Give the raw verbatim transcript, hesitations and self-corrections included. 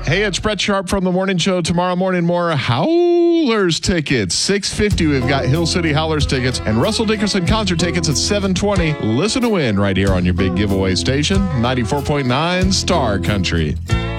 Hey, it's Brett Sharp from The Morning Show. Tomorrow morning, more Howlers tickets. six fifty, we've got Hill City Howlers tickets and Russell Dickerson concert tickets at seven twenty. Listen to win right here on your big giveaway station, ninety-four point nine Star Country.